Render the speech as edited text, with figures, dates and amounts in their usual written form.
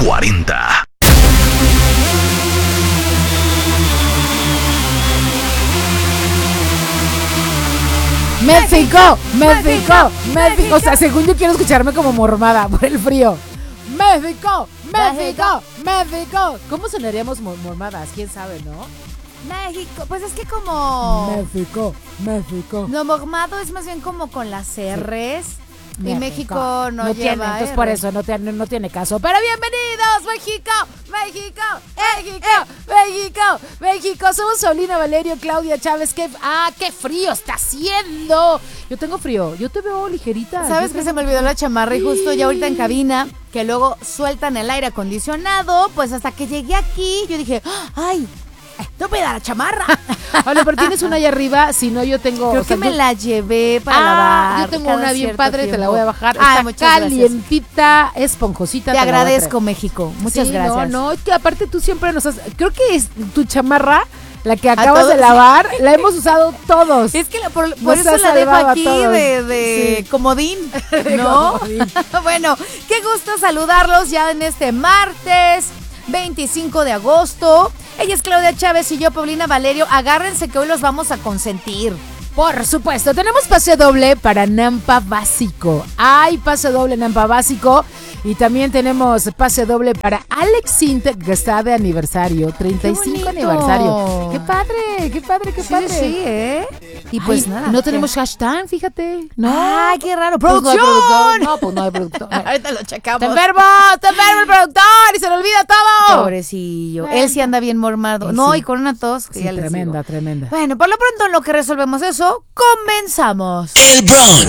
40. México. O sea, según yo quiero escucharme como mormada por el frío. México. ¿Cómo sonaríamos mormadas? ¿Quién sabe, no? México, pues es que como... México. Lo mormado es más bien como con las R's. Y México no tiene, lleva entonces R. por eso no tiene caso. Pero bienvenidos, México. Somos Paulina, Valerio, Claudia Chávez. Qué frío está haciendo. Yo tengo frío, yo te veo ligerita. ¿Sabes qué? Se me olvidó la chamarra y justo ya ahorita en cabina, que luego sueltan el aire acondicionado, pues hasta que llegué aquí, yo dije, ¡ay! ¡No me da la chamarra! Vale, pero tienes una allá arriba, si no yo tengo... Creo que me la llevé para lavar. Yo tengo cada una bien cierto padre, tiempo. te la voy a bajar. Ah, Está muchas calientita, esponjosita. Te la voy a agradezco, traer. México. Muchas Sí, gracias. No, es que aparte tú siempre nos has... Creo que es tu chamarra, la que acabas todos, de lavar, la hemos usado todos. Es que por Nos eso has la dejo salvado a aquí todos. de Sí. comodín, ¿no? Comodín. Bueno, qué gusto saludarlos ya en este martes 25 de agosto. Ella es Claudia Chávez y yo, Paulina Valerio. Agárrense que hoy los vamos a consentir. Por supuesto, tenemos pase doble para Nampa Básico. Hay pase doble Nampa Básico. Y también tenemos pase doble para Alex Sintek, que está de aniversario, 35 aniversario. ¡Qué padre! Sí, ¿eh? Y pues Ay, nada. no tenemos hashtag, fíjate. No. ¡Ay, qué raro! Pues no hay ¡Producción! productor. No, pues no hay productor. Ahorita lo checamos. Está enfermo el productor y se le olvida todo. Pobrecillo. Bueno. Él sí anda bien mormado. Sí, No, sí. y con una tos. Que Sí, ya les digo. tremenda. Bueno, por lo pronto en lo que resolvemos eso, comenzamos. El brunch.